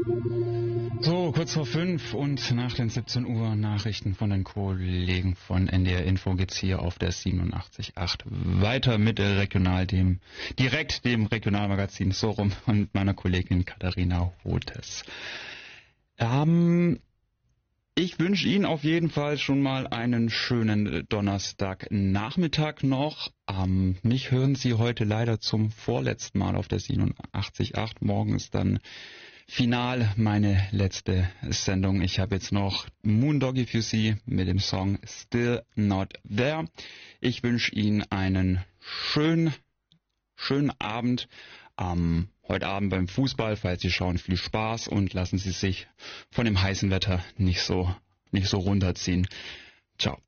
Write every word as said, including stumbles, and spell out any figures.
So, kurz vor fünf und nach den siebzehn Uhr Nachrichten von den Kollegen von N D R Info geht's hier auf der siebenundachtzig Komma acht weiter mit der Regional, dem, direkt dem Regionalmagazin so rum und meiner Kollegin Katharina Hothes. Ähm, ich wünsche Ihnen auf jeden Fall schon mal einen schönen Donnerstagnachmittag noch. Ähm, mich hören Sie heute leider zum vorletzten Mal auf der siebenundachtzig Komma acht. Morgen ist dann final meine letzte Sendung. Ich habe jetzt noch Moondoggy für Sie mit dem Song Still Not There. Ich wünsche Ihnen einen schönen, schönen Abend. Ähm, heute Abend beim Fußball, falls Sie schauen, viel Spaß und lassen Sie sich von dem heißen Wetter nicht so, nicht so runterziehen. Ciao.